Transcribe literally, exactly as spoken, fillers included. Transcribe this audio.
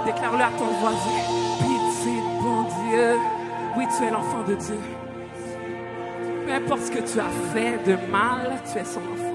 Déclare-le à ton voisin. Pitié, bon Dieu. Oui, tu es l'enfant de Dieu. Peu importe ce que tu as fait de mal, tu es son enfant.